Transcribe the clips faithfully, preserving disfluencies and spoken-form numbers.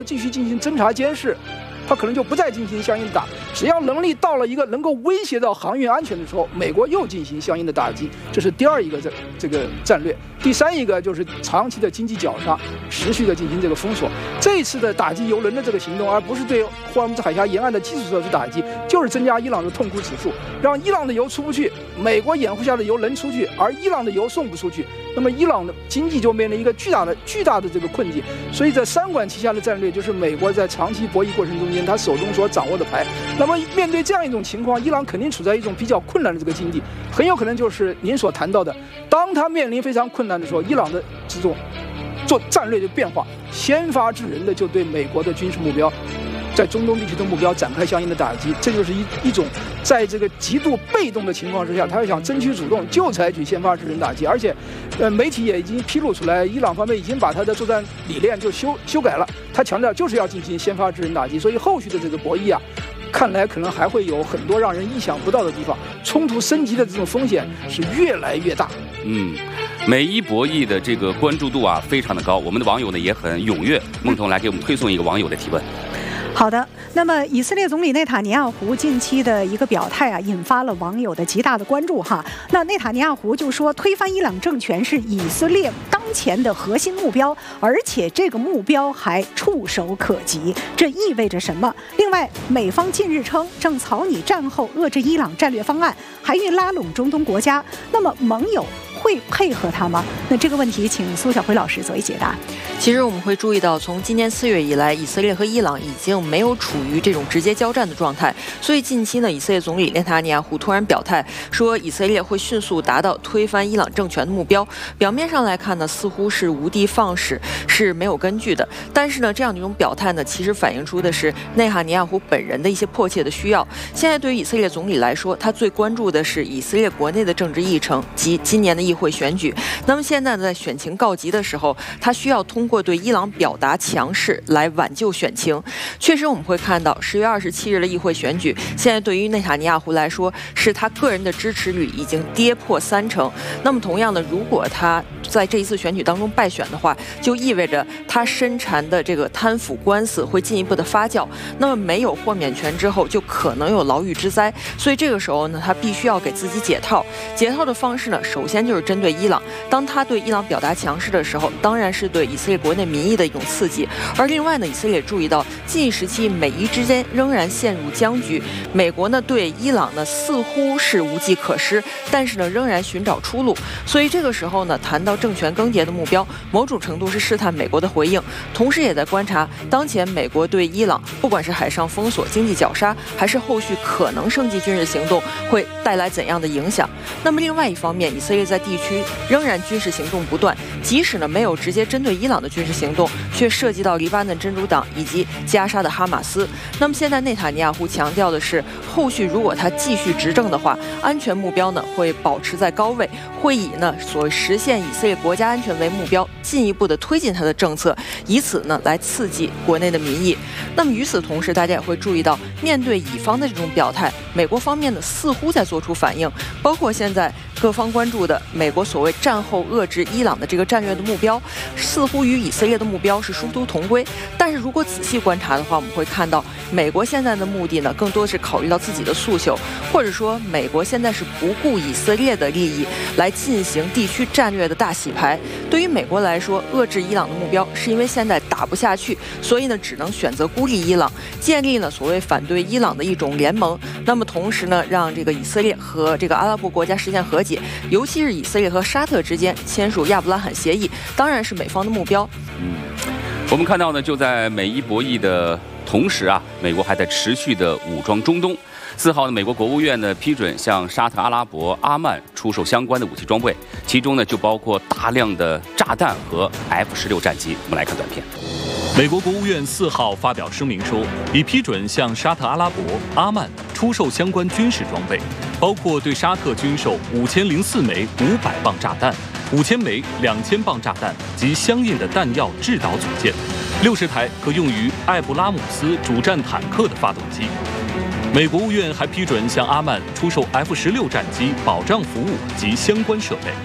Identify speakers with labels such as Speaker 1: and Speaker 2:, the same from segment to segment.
Speaker 1: 继续进行侦察监视，他可能就不再进行相应的打。只要能力到了一个能够威胁到航运安全的时候，美国又进行相应的打击，这是第二一个这这个战略。第三一个就是长期的经济绞杀，持续的进行这个封锁。这一次的打击油轮的这个行动，而不是对霍尔木兹海峡沿岸的基础设施打击，就是增加伊朗的痛苦指数，让伊朗的油出不去，美国掩护下的油能出去，而伊朗的油送不出去。那么伊朗的经济就面临一个巨大的巨大的这个困境，所以在三管齐下的战略就是美国在长期博弈过程中间他手中所掌握的牌。那么面对这样一种情况，伊朗肯定处在一种比较困难的这个境地，很有可能就是您所谈到的，当他面临非常困难的时候，伊朗的这种做战略的变化，先发制人的就对美国的军事目标，在中东地区的目标展开相应的打击，这就是一一种在这个极度被动的情况之下，他要想争取主动，就采取先发制人打击。而且，呃，媒体也已经披露出来，伊朗方面已经把他的作战理念就修修改了，他强调就是要进行先发制人打击。所以后续的这个博弈啊，看来可能还会有很多让人意想不到的地方，冲突升级的这种风险是越来越大。
Speaker 2: 嗯。美伊博弈的这个关注度啊，非常的高，我们的网友呢也很踊跃。孟彤来给我们推送一个网友的提问。
Speaker 3: 好的，那么以色列总理内塔尼亚胡近期的一个表态啊，引发了网友的极大的关注哈。那内塔尼亚胡就说，推翻伊朗政权是以色列当前的核心目标，而且这个目标还触手可及。这意味着什么？另外，美方近日称正草拟战后遏制伊朗战略方案，还欲拉拢中东国家。那么盟友会配合他吗？那这个问题，请苏晓辉老师作为解答。
Speaker 4: 其实我们会注意到，从今年四月以来，以色列和伊朗已经没有处于这种直接交战的状态，所以近期呢，以色列总理内塔尼亚胡突然表态说，以色列会迅速达到推翻伊朗政权的目标。表面上来看呢，似乎是无的放矢，是没有根据的。但是呢，这样的一种表态呢，其实反映出的是内塔尼亚胡本人的一些迫切的需要。现在对于以色列总理来说，他最关注的是以色列国内的政治议程及今年的议会选举。那么现在在选情告急的时候，他需要通过对伊朗表达强势来挽救选情。确实我们会看到十月二十七日的议会选举，现在对于内塔尼亚胡来说，是他个人的支持率已经跌破三成。那么同样的，如果他在这一次选举当中败选的话，就意味着他身缠的这个贪腐官司会进一步的发酵。那么没有豁免权之后，就可能有牢狱之灾。所以这个时候呢，他必须要给自己解套。解套的方式呢，首先就是针对伊朗。当他对伊朗表达强势的时候，当然是对以色列国内民意的一种刺激。而另外呢，以色列注意到近一时期美伊之间仍然陷入僵局，美国呢对伊朗呢似乎是无计可施，但是呢仍然寻找出路。所以这个时候呢，谈到政权更迭的目标，某种程度是试探美国的回应，同时也在观察当前美国对伊朗不管是海上封锁、经济绞杀，还是后续可能升级军事行动会带来怎样的影响。那么另外一方面，以色列在地区仍然军事行动不断，即使呢没有直接针对伊朗的军事行动，却涉及到黎巴嫩真主党以及加沙的哈马斯。那么现在内塔尼亚胡强调的是，后续如果他继续执政的话，安全目标呢会保持在高位，会以呢所谓实现以色列国家安全为目标，进一步的推进他的政策，以此呢来刺激国内的民意。那么与此同时，大家也会注意到，面对以方的这种表态，美国方面呢似乎在做出反应，包括现在各方关注的美国所谓战后遏制伊朗的这个战略的目标，似乎与以色列的目标是殊途同归。但是如果仔细观察的话，我们会看到美国现在的目的呢，更多是考虑到自己的诉求，或者说美国现在是不顾以色列的利益来进行地区战略的大洗牌。对于美国来说，遏制伊朗的目标是因为现在打不下去，所以呢只能选择孤立伊朗，建立呢所谓反对伊朗的一种联盟。那么同时呢，让这个以色列和这个阿拉伯国家实现和解，尤其是以色列和沙特之间签署亚伯拉罕协议，当然是美方的目标。
Speaker 2: 嗯，我们看到呢，就在美伊博弈的同时啊，美国还在持续的武装中东。四号呢，美国国务院呢批准向沙特阿拉伯阿曼出售相关的武器装备，其中呢就包括大量的炸弹和 F 十六战机。我们来看短片。
Speaker 5: 美国国务院四号发表声明说，已批准向沙特阿拉伯阿曼出售相关军事装备，包括对沙特军售五千零四枚五百磅炸弹、五千枚两千磅炸弹及相应的弹药制导组件，六十台可用于艾布拉姆斯主战坦克的发动机。美国务院还批准向阿曼出售 F 十六战机保障服务及相关设备。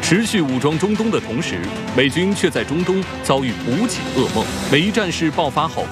Speaker 5: 持续武装中东的同时，美军却在中东遭遇补给噩梦。美伊战事爆发后，